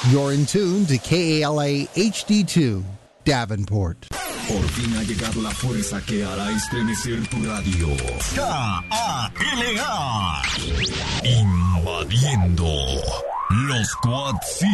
You're in tune to KALA HD2, Davenport. Por fin ha llegado la fuerza que hará estremecer tu radio. KALA. Invadiendo los Quad Cities.